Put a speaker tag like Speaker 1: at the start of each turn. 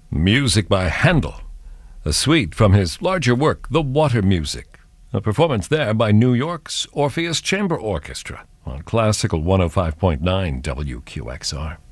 Speaker 1: Music by Handel, a suite from his larger work, The Water Music. A performance there by New York's Orpheus Chamber Orchestra on Classical 105.9 WQXR.